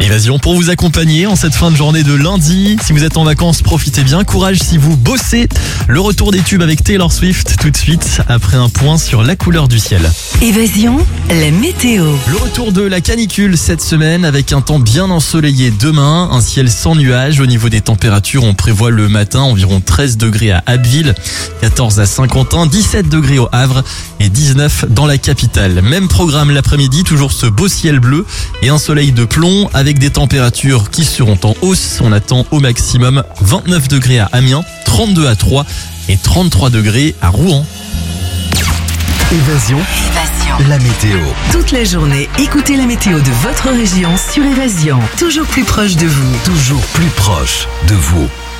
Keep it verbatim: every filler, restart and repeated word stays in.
Évasion pour vous accompagner en cette fin de journée de lundi. Si vous êtes en vacances, profitez bien. Courage si vous bossez. Le retour des tubes avec Taylor Swift tout de suite après un point sur la couleur du ciel. Évasion, la météo. Le retour de la canicule cette semaine avec un temps bien ensoleillé demain, un ciel sans nuages. Au niveau des températures, on prévoit le matin environ treize degrés à Abbeville, quatorze à Saint-Quentin, dix-sept degrés au Havre et dix-neuf dans la capitale. Même programme l'après-midi, toujours ce beau ciel bleu et un soleil de plomb avec des températures qui seront en hausse. On attend au maximum vingt-neuf degrés à Amiens, trente-deux à Troyes et trente-trois degrés à Rouen. Évasion, Évasion. la météo. Toute la journée, écoutez la météo de votre région sur Évasion. Toujours plus proche de vous. Toujours plus proche de vous.